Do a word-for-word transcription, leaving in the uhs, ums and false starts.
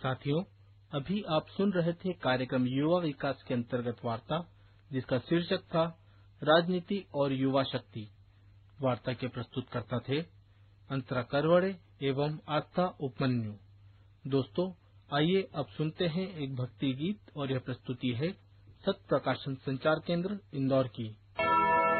साथियों, अभी आप सुन रहे थे कार्यक्रम युवा विकास के अंतर्गत वार्ता, जिसका शीर्षक था राजनीति और युवा शक्ति। वार्ता के प्रस्तुतकर्ता थे अंतरा करवड़े एवं आस्था उपमन्यु। दोस्तों, आइए अब सुनते हैं एक भक्ति गीत, और यह प्रस्तुति है सत्य प्रकाशन संचार केंद्र इंदौर की।